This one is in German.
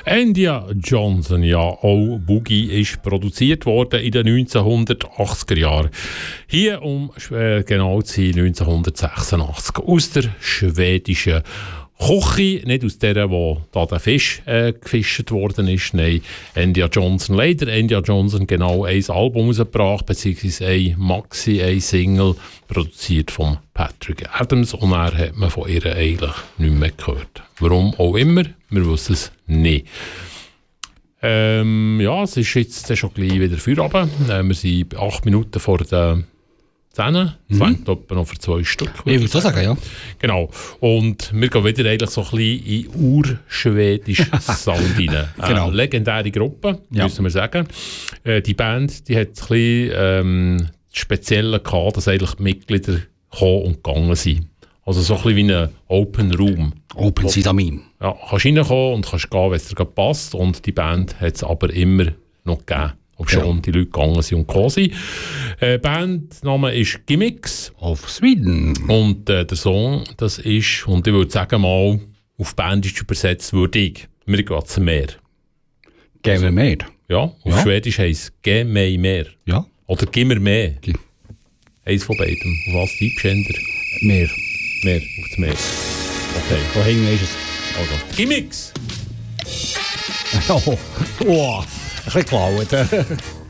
India Johnson, ja, auch Boogie ist produziert worden in den 1980er Jahren. Hier, um genau zu sein, 1986. Aus der schwedischen Küche, nicht aus der, wo da der Fisch gefischt worden ist. Nein, India Johnson. Leider India Johnson genau ein Album rausgebracht, beziehungsweise ein Maxi, ein Single, produziert von Patrick Adams. Und er hat man von ihr eigentlich nicht mehr gehört. Warum auch immer, wir wissen es nicht. Ja, es ist jetzt schon gleich wieder Feierabend. Wir sind 8 Minuten vor der 10. Es reicht etwa noch für 2 Stück. Ich würde so sagen, ja. Genau. Und wir gehen wieder eigentlich so ein bisschen in urschwedischen Sound rein. Genau. Legendäre Gruppe, Ja. müssen wir sagen. Die Band, die hat ein bisschen das Spezielle gehabt, dass eigentlich die Mitglieder gekommen und gegangen sind. Also so ein bisschen wie ein Open Room. Open Sidamin. Ja, kannst reinkommen und kannst gehen, wenn es dir gerade passt. Und die Band hat es aber immer noch gegeben. Ob schon die Leute gegangen sind und gekommen sind. Bandname ist Gimmicks. Of Sweden. Und der Song, das ist, und ich würde sagen mal, auf Bandisch übersetzt würde ich, mir geht's mehr. Gehen wir mehr. Ja, auf Ja. Schwedisch heisst es «Geh mig mehr». Ja. Oder «Gib mir mehr». Gi- Eins von beidem. Auf was tippst du eher? Mehr. Mehr, auf das Meer. Okay. Da hinten ist es. Also, Gimmicks! Oh, ein bisschen geklaut.